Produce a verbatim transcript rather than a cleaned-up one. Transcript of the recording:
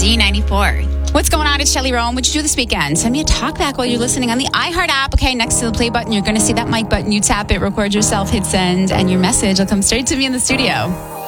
Z ninety-four. What's going on? It's Shelly Rowan. What'd you do this weekend? Send me a talk back while you're listening on the iHeart app. Okay, next to the play button, you're going to see that mic button. You tap it, record yourself, hit send, and your message will come straight to me in the studio.